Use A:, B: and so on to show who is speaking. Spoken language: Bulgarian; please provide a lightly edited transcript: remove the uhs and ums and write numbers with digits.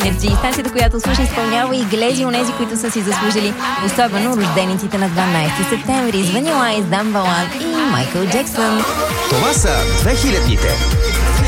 A: Energy, станцията, която слуша, изпълнява и глези онези, които са си заслужили, особено рождениците на 12 септември, с Ванила Айс, Дамбалан и Майкъл Джексън.
B: Това са 2000-ните.